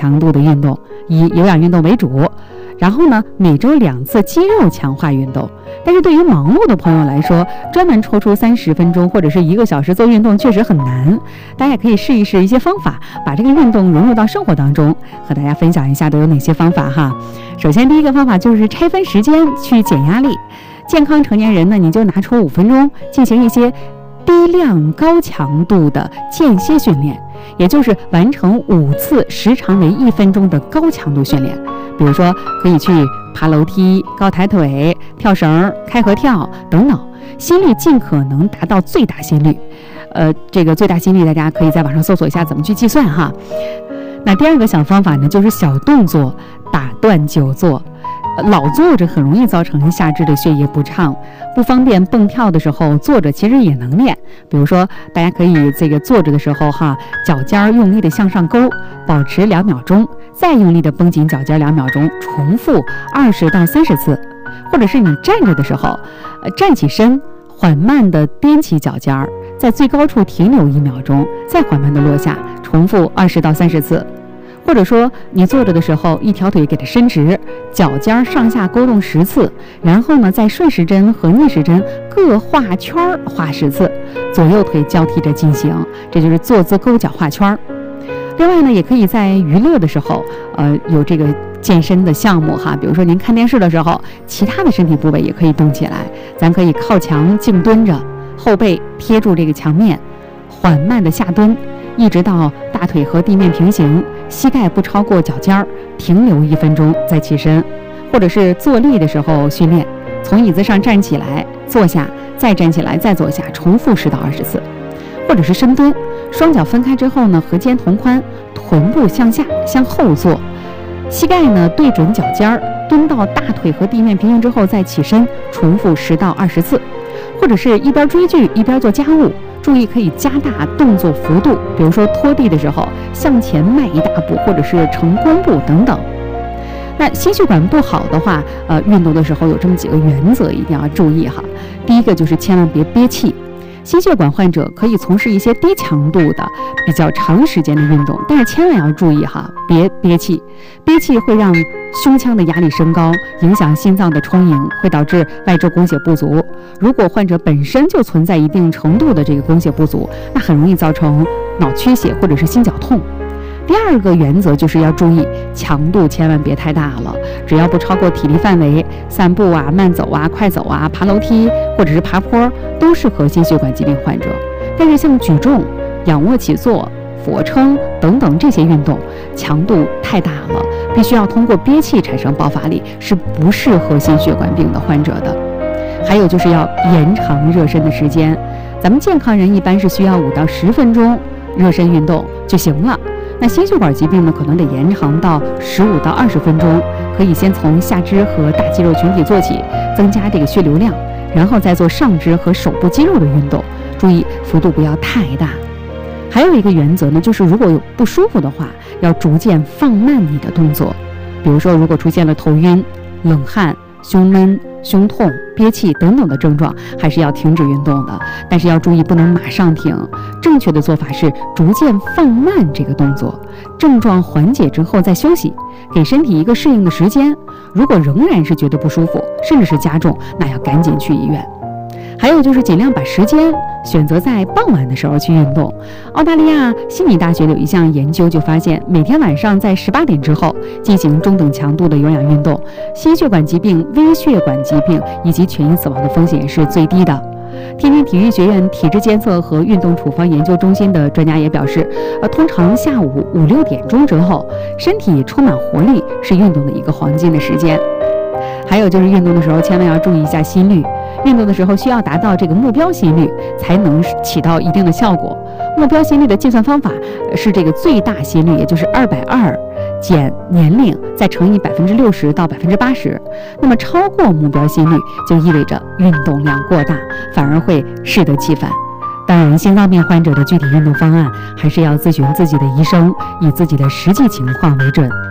强度的运动，以有氧运动为主。然后呢，每周2次肌肉强化运动。但是对于忙碌的朋友来说，专门抽出30分钟或者是1个小时做运动确实很难。大家也可以试一试一些方法，把这个运动融入到生活当中。和大家分享一下都有哪些方法哈。首先第一个方法就是拆分时间去减压力。健康成年人呢，你就拿出5分钟进行一些低量高强度的间歇训练，也就是完成5次时长为1分钟的高强度训练。比如说可以去爬楼梯、高抬腿、跳绳、开合跳等等，心率尽可能达到最大心率。这个最大心率大家可以在网上搜索一下怎么去计算哈。那第二个小方法呢，就是小动作打断久坐。老坐着很容易造成下肢的血液不畅，不方便蹦跳的时候，坐着其实也能练。比如说大家可以这个坐着的时候哈，脚尖用力的向上勾，保持2秒钟，再用力的绷紧脚尖2秒钟，重复20到30次。或者是你站着的时候，站起身，缓慢的踮起脚尖，在最高处停留1秒钟，再缓慢的落下，重复20到30次。或者说你坐着的时候，一条腿给它伸直，脚尖上下勾动10次，然后呢再顺时针和逆时针各画圈画10次，左右腿交替着进行，这就是坐姿勾脚画圈。另外呢，也可以在娱乐的时候有这个健身的项目哈，比如说您看电视的时候，其他的身体部位也可以动起来。咱可以靠墙静蹲着，后背贴住这个墙面，缓慢的下蹲，一直到大腿和地面平行，膝盖不超过脚尖，停留1分钟再起身。或者是坐立的时候训练，从椅子上站起来，坐下，再站起来，再坐下，重复10到20次。或者是深蹲，双脚分开之后呢，和肩同宽，臀部向下向后坐，膝盖呢对准脚尖，蹲到大腿和地面平行之后再起身，重复10到20次。或者是一边追剧一边做家务，注意可以加大动作幅度，比如说拖地的时候向前迈1大步，或者是成弓步等等。那心血管不好的话，运动的时候有这么几个原则一定要注意哈。第一个就是千万别憋气。心血管患者可以从事一些低强度的比较长时间的运动，但是千万要注意哈，别憋气。憋气会让胸腔的压力升高，影响心脏的充盈，会导致外周供血不足。如果患者本身就存在一定程度的这个供血不足，那很容易造成脑缺血或者是心绞痛。第二个原则就是要注意强度千万别太大了，只要不超过体力范围，散步啊、慢走啊、快走啊、爬楼梯或者是爬坡都适合心血管疾病患者。但是像举重、仰卧起坐、俯卧撑等等这些运动强度太大了，必须要通过憋气产生爆发力，是不适合心血管病的患者的。还有就是要延长热身的时间，咱们健康人一般是需要5到10分钟热身运动就行了。那心血管疾病呢，可能得延长到15到20分钟，可以先从下肢和大肌肉群体做起，增加这个血流量，然后再做上肢和手部肌肉的运动，注意幅度不要太大。还有一个原则呢，就是如果有不舒服的话，要逐渐放慢你的动作。比如说，如果出现了头晕、冷汗、胸闷、胸痛、憋气等等的症状，还是要停止运动的。但是要注意不能马上停，正确的做法是逐渐放慢这个动作，症状缓解之后再休息，给身体一个适应的时间。如果仍然是觉得不舒服，甚至是加重，那要赶紧去医院。还有就是尽量把时间选择在傍晚的时候去运动。澳大利亚悉尼大学有一项研究就发现，每天晚上在18点之后进行中等强度的有氧运动，心血管疾病、微血管疾病以及全因死亡的风险是最低的。天津体育学院体质监测和运动处方研究中心的专家也表示，通常下午5、6点钟之后，身体充满活力是运动的一个黄金的时间。还有就是运动的时候千万要注意一下心率，运动的时候需要达到这个目标心率才能起到一定的效果。目标心率的计算方法是这个最大心率，也就是220减年龄再乘以60%到80%。那么超过目标心率就意味着运动量过大，反而会适得其反。当然，心脏病患者的具体运动方案还是要咨询自己的医生，以自己的实际情况为准。